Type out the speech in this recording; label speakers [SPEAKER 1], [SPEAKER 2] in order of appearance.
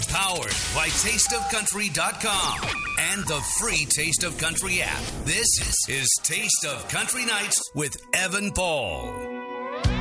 [SPEAKER 1] Powered by TasteOfCountry.com and the free Taste of Country app. This is Taste of Country Nights with Evan Paul.